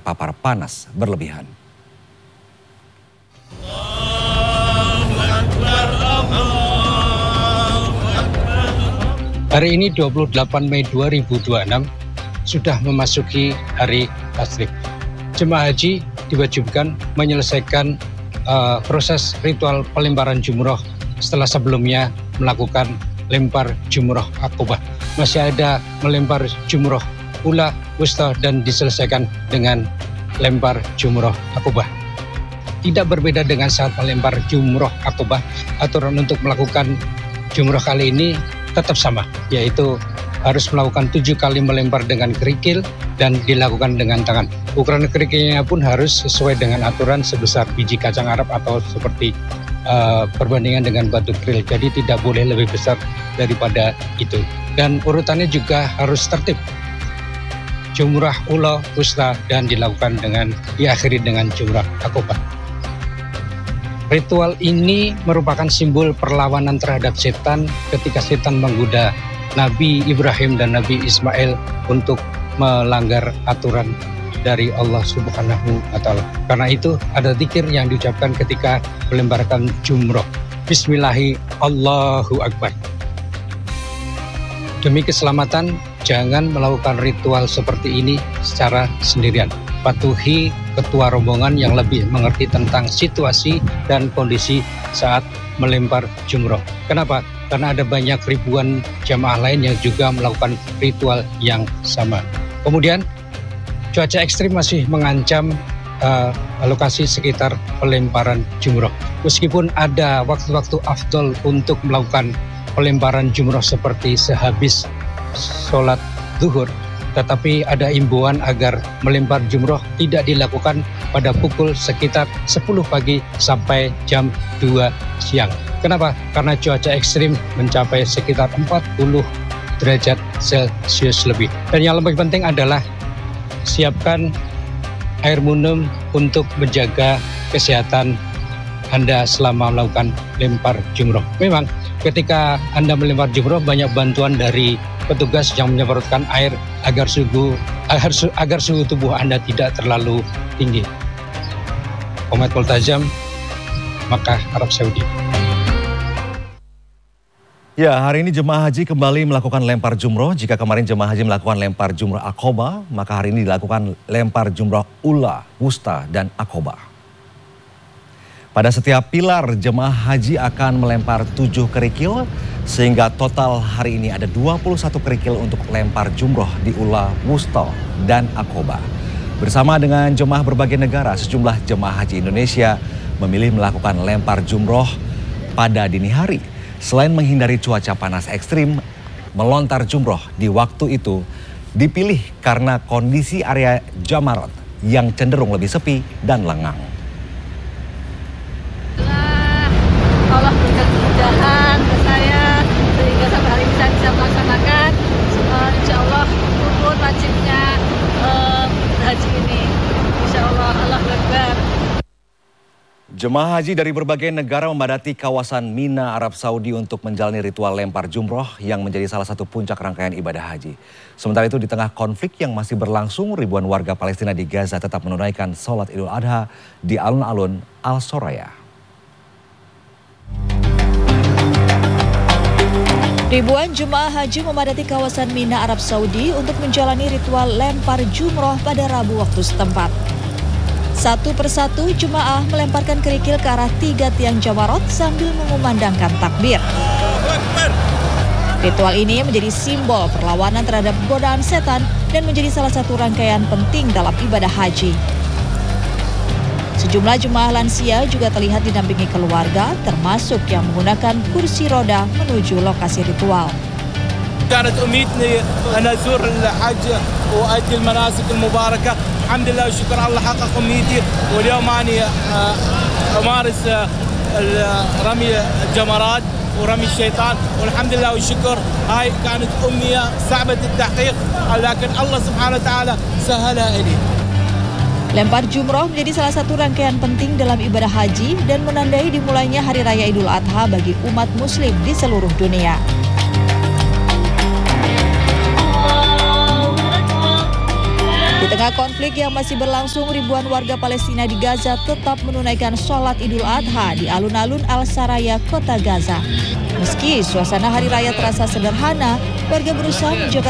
terpapar panas berlebihan. Hari ini 28 Mei 2026 sudah memasuki hari tasrik. Jemaah haji diwajibkan menyelesaikan proses ritual pelemparan jumroh setelah sebelumnya melakukan lempar jumroh akobah. Masih ada melempar jumroh ula, wusta, dan diselesaikan dengan lempar jumroh akobah. Tidak berbeda dengan saat melempar jumroh akobah, aturan untuk melakukan jumroh kali ini tetap sama, yaitu harus melakukan 7 kali melempar dengan kerikil dan dilakukan dengan tangan. Ukuran kerikilnya pun harus sesuai dengan aturan sebesar biji kacang Arab atau seperti perbandingan dengan batu keril. Jadi tidak boleh lebih besar daripada itu. Dan urutannya juga harus tertib. Jumrah ula, wusta, dan diakhiri dengan jumrah akobah. Ritual ini merupakan simbol perlawanan terhadap setan ketika setan menggoda Nabi Ibrahim dan Nabi Ismail untuk melanggar aturan dari Allah Subhanahu wa Ta'ala. Karena itu ada zikir yang diucapkan ketika melemparkan jumroh. Bismillahi Allahu Akbar. Demi keselamatan, jangan melakukan ritual seperti ini secara sendirian. Patuhi ketua rombongan yang lebih mengerti tentang situasi dan kondisi saat melempar jumroh. Kenapa? Karena ada banyak ribuan jamaah lain yang juga melakukan ritual yang sama. Kemudian cuaca ekstrim masih mengancam lokasi sekitar pelemparan jumroh. Meskipun ada waktu-waktu afdol untuk melakukan pelemparan jumroh seperti sehabis sholat zuhur, tetapi ada imbauan agar melempar jumroh tidak dilakukan pada pukul sekitar 10 pagi sampai jam 2 siang. Kenapa? Karena cuaca ekstrim mencapai sekitar 40 derajat Celcius lebih. Dan yang lebih penting adalah siapkan air minum untuk menjaga kesehatan Anda selama melakukan lempar jumroh. Memang ketika Anda melempar jumroh banyak bantuan dari petugas yang menyemprotkan air agar suhu tubuh Anda tidak terlalu tinggi. Muhammad Multazam, Makkah, Arab Saudi. Ya, hari ini jemaah haji kembali melakukan lempar jumroh. Jika kemarin jemaah haji melakukan lempar jumroh akobah, maka hari ini dilakukan lempar jumroh ula, wusta, dan akobah. Pada setiap pilar, jemaah haji akan melempar 7 kerikil, sehingga total hari ini ada 21 kerikil untuk lempar jumroh di ula, wusta, dan akobah. Bersama dengan jemaah berbagai negara, sejumlah jemaah haji Indonesia memilih melakukan lempar jumroh pada dini hari. Selain menghindari cuaca panas ekstrim, melontar jumroh di waktu itu dipilih karena kondisi area Jamarat yang cenderung lebih sepi dan lengang. Allah berikan kemudahan ke saya sehingga sampai hari ini saya bisa melaksanakan insya Allah rukun wajibnya haji ini. Insya Allah, Allahu Akbar. Jemaah haji dari berbagai negara memadati kawasan Mina, Arab Saudi untuk menjalani ritual lempar jumroh yang menjadi salah satu puncak rangkaian ibadah haji. Sementara itu di tengah konflik yang masih berlangsung, ribuan warga Palestina di Gaza tetap menunaikan sholat Idul Adha di alun-alun Al-Soraya. Ribuan jemaah haji memadati kawasan Mina, Arab Saudi untuk menjalani ritual lempar jumroh pada Rabu waktu setempat. Satu persatu jemaah melemparkan kerikil ke arah 3 tiang Jamarot sambil mengumandangkan takbir. Ritual ini menjadi simbol perlawanan terhadap godaan setan dan menjadi salah satu rangkaian penting dalam ibadah haji. Sejumlah jemaah lansia juga terlihat didampingi keluarga, termasuk yang menggunakan kursi roda menuju lokasi ritual. كانت أمنيتي أن أزور الحج وأدي المناسك المباركة. الحمد لله والشكر الله حقق أمنيتي، واليوم أنا أمارس رمي الجمرات ورمي الشيطان، والحمد لله والشكر. هاي كانت أمنية صعبة التحقيق، لكن الله سبحانه وتعالى سهلها إلي. Lempar jumroh menjadi salah satu rangkaian penting dalam ibadah haji dan menandai dimulainya Hari Raya Idul Adha bagi umat muslim di seluruh dunia. Di tengah konflik yang masih berlangsung, ribuan warga Palestina di Gaza tetap menunaikan sholat Idul Adha di alun-alun Al-Saraya, kota Gaza. Meski suasana hari raya terasa sederhana, warga berusaha menjaga